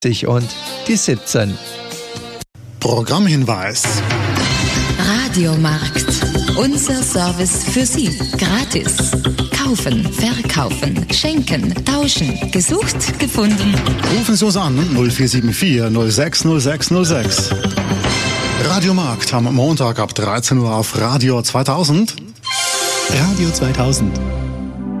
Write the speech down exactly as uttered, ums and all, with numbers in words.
und die siebzehn. Programmhinweis. Radiomarkt. Unser Service für Sie. Gratis. Kaufen, verkaufen, schenken, tauschen. Gesucht, gefunden. Rufen Sie uns an null vier sieben vier null sechs null sechs null sechs. Radiomarkt am Montag ab dreizehn Uhr auf Radio zweitausend. Radio zweitausend.